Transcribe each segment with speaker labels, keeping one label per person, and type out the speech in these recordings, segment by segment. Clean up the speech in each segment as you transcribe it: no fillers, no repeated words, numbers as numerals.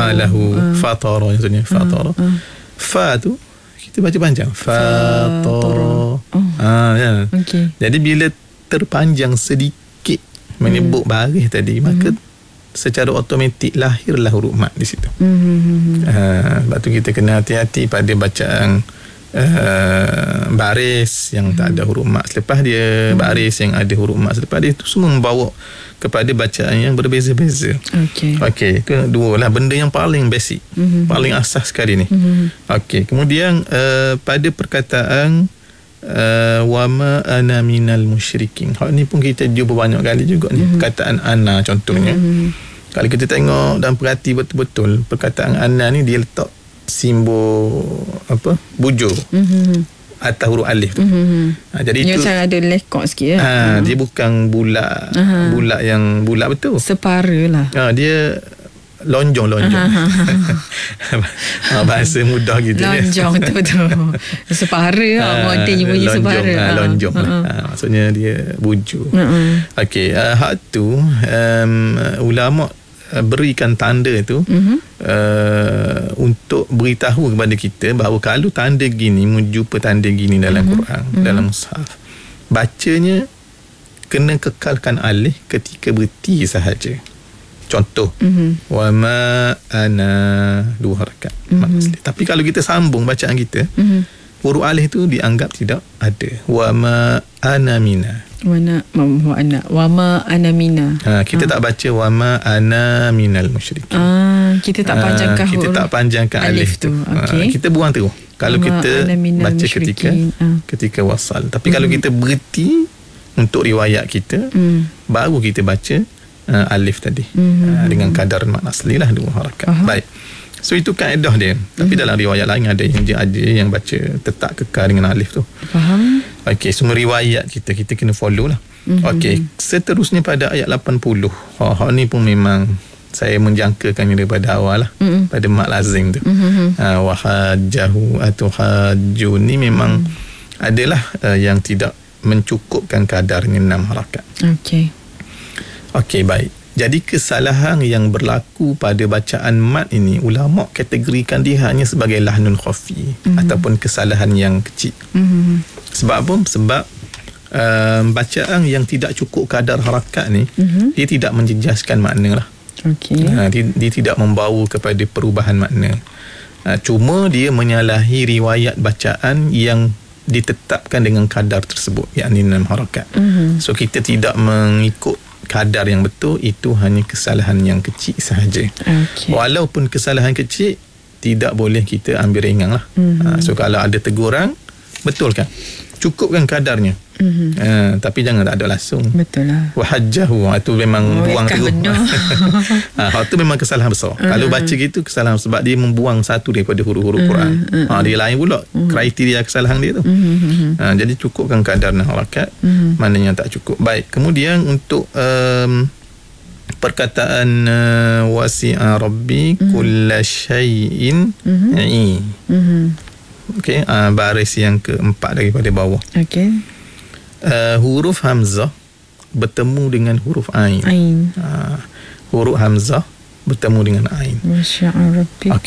Speaker 1: lahu fatara maksudnya fatara. Fa tu kita baca panjang fatara. Ya.
Speaker 2: Okey.
Speaker 1: Jadi bila terpanjang sedikit menyebut baris tadi, maka secara automatik lahirlah huruf mat di situ. Sebab tu kita kena hati-hati pada bacaan baris yang tak ada huruf mat selepas dia, baris yang ada huruf mat selepas dia, itu semua membawa kepada bacaan yang berbeza-beza. Okey, itu dua lah benda yang paling basic, paling asas sekali ni. Okey, kemudian pada perkataan wa ma ana minal musyrikin, hal ni pun kita jumpa banyak kali juga ni, perkataan ana contohnya. Kalau kita tengok dan perhati betul-betul, perkataan ana ni dia letak simbol apa, bujur atas huruf alif tu. Jadi
Speaker 2: dia
Speaker 1: itu
Speaker 2: macam ada lekok sikit
Speaker 1: dia bukan bulat, bulat yang bulat betul,
Speaker 2: separa lah.
Speaker 1: Dia lonjong. Bahasa mudah gitu.
Speaker 2: Lonjong betul. Separa modelnya bunyi separa.
Speaker 1: Lonjong lah. Maksudnya dia bujur. Okey, hak tu ulama berikan tanda tu untuk beritahu kepada kita bahawa kalau tanda gini, menjumpa tanda gini dalam Quran, dalam mushaf, bacanya kena kekalkan alif ketika berhenti sahaja. Contoh, wa ma ana, dua harakat. Tapi kalau kita sambung bacaan kita, huruf alif tu dianggap tidak ada. Wa ma ana mina.
Speaker 2: Wa ma ana mina.
Speaker 1: Kita tak baca wa ma ana minal musyrikin.
Speaker 2: Kita tak panjangkan huruf.
Speaker 1: Kita tak panjangkan alif tu. Kita buang terus. Kalau kita baca ketika wasal. Tapi kalau kita berhenti untuk riwayat kita, baru kita baca alif tadi dengan kadar makna asli lah, dua harakat. Baik, so itu kaedah dia. Tapi dalam riwayat lain ada yang baca tetap kekal dengan alif tu.
Speaker 2: Faham?
Speaker 1: Okey, semua riwayat kita kena follow lah. Okey, seterusnya pada ayat 80. Ni pun memang saya menjangkakan daripada awal lah, pada mat lazim tu. Wahajjahu atau hajju ni memang adalah yang tidak mencukupkan kadarnya 6 harakat. Okey, baik. Jadi kesalahan yang berlaku pada bacaan mat ini, ulama kategorikan dia hanya sebagai lahnun khafi ataupun kesalahan yang kecil. Sebab apa? Sebab bacaan yang tidak cukup kadar harakat ni, dia tidak menjejaskan makna lah. Dia tidak membawa kepada perubahan makna. Cuma dia menyalahi riwayat bacaan yang ditetapkan dengan kadar tersebut, yakni 6 harakat. So kita tidak mengikut kadar yang betul, itu hanya kesalahan yang kecil sahaja. Walaupun kesalahan kecil, tidak boleh kita ambil ringan lah. So kalau ada teguran, betul kan, cukupkan kadarnya. Tapi jangan tak ada langsung.
Speaker 2: Betul lah.
Speaker 1: Wahajjahu, itu memang buang terus. Itu memang kesalahan besar. Kalau baca gitu, kesalahan, sebab dia membuang satu daripada huruf-huruf Quran. Dia lain pula kriteria kesalahan dia tu. Jadi cukupkan kadar harakat, mana yang tak cukup. Baik, kemudian untuk perkataan wasi'a rabbi kulla syai'in okey, baris yang keempat daripada bawah. Huruf hamzah bertemu dengan huruf ain. Huruf hamzah bertemu dengan ain. Masya-Allah.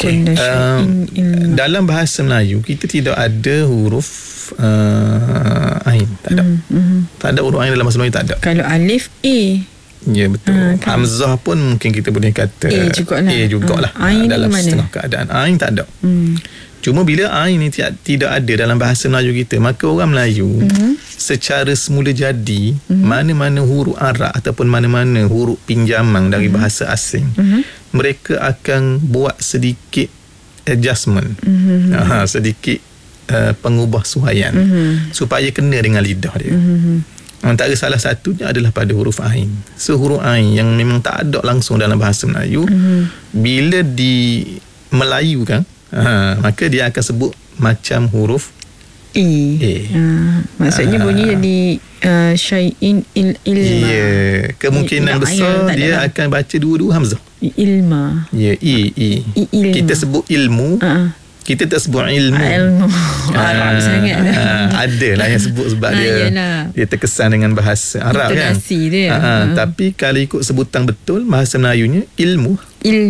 Speaker 1: Dalam bahasa Melayu kita tidak ada huruf ain, tak ada. Tak ada huruf ain dalam bahasa Melayu, tak ada.
Speaker 2: Kalau alif A.
Speaker 1: Ya, betul. Hamzah pun mungkin kita boleh kata A jugalah. Dalam setengah keadaan. Ain tak ada. Cuma bila ain ni tidak ada dalam bahasa Melayu kita, maka orang Melayu secara semula jadi, mana-mana huruf Arab ataupun mana-mana huruf pinjaman dari bahasa asing, mereka akan buat sedikit adjustment, sedikit pengubah suaian supaya kena dengan lidah dia. Antara salah satunya adalah pada huruf ain. So huruf ain yang memang tak ada langsung dalam bahasa Melayu, bila di Melayu kan, maka dia akan sebut macam huruf A.
Speaker 2: Maksudnya bunyi jadi syai'in ilma.
Speaker 1: Ya, kemungkinan besar dia akan baca dua-dua hamzah.
Speaker 2: Ilma.
Speaker 1: Ya, ilma. Kita sebut ilmu. Kita tak sebut ilmu.
Speaker 2: Arab sangat.
Speaker 1: Ada lah yang sebut sebab dia terkesan dengan bahasa Arab kan.
Speaker 2: Intonasi dia.
Speaker 1: Tapi kalau ikut sebutan betul bahasa Melayunya ilmu.